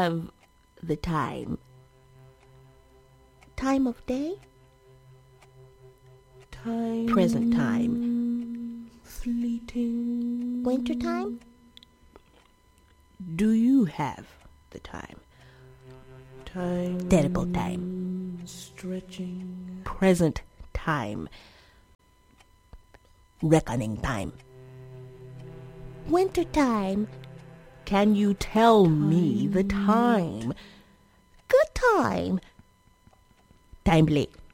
have the time? Time of day? Time. Present time. Fleeting. Winter time? Do you have the time? Time. Terrible time. Stretching. Present time. Reckoning time. Winter time. Can you tell me the time? Good time. Time late.